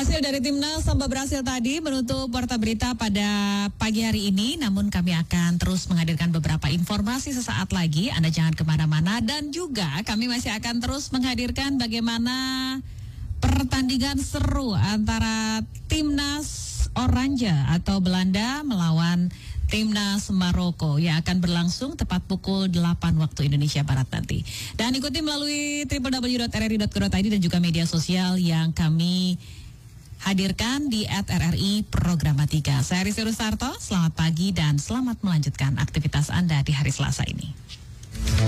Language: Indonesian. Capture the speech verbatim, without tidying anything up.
Hasil dari Timnas Samba Brasil tadi menutup Warta Berita pada pagi hari ini. Namun kami akan terus menghadirkan beberapa informasi sesaat lagi. Anda jangan kemana-mana. Dan juga kami masih akan terus menghadirkan bagaimana pertandingan seru antara Timnas Oranje atau Belanda melawan Timnas Maroko yang akan berlangsung tepat pukul delapan waktu Indonesia Barat nanti. Dan ikuti melalui w w w dot r r i dot co dot i d dan juga media sosial yang kami hadirkan di at R R I Programa tiga. Saya Rizky Rusarto, selamat pagi dan selamat melanjutkan aktivitas Anda di hari Selasa ini.